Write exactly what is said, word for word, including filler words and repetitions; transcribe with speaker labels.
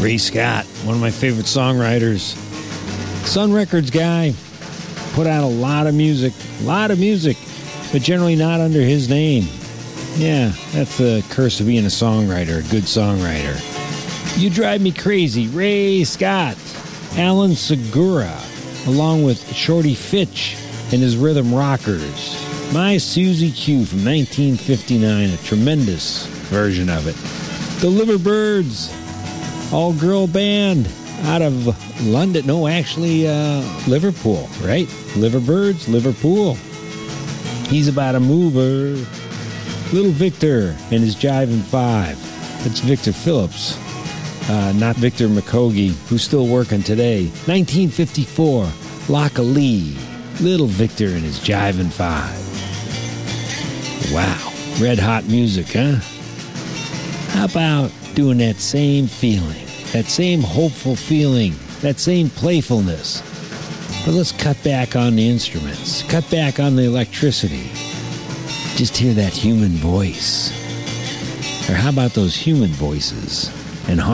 Speaker 1: Ray Scott, one of my favorite songwriters. Sun Records guy. Put out a lot of music. A lot of music. But generally not under his name. Yeah, that's the curse of being a songwriter. A good songwriter. You Drive Me Crazy. Ray Scott. Alan Segura. Along with Shorty Fitch and his Rhythm Rockers. My Susie Q from nineteen fifty-nine. A tremendous version of it. The Liverbirds. All-girl band out of London. No, actually, uh, Liverpool, right? Liverbirds, Liverpool. He's about a mover. Little Victor and his Jivin' Five. That's Victor Phillips, uh, not Victor McCogie, who's still working today. nineteen fifty-four, Locka Lee. Little Victor and his Jivin' Five. Wow. Red hot music, huh? How about doing that same feeling, that same hopeful feeling, that same playfulness? But let's cut back on the instruments, cut back on the electricity. Just hear that human voice. Or how about those human voices and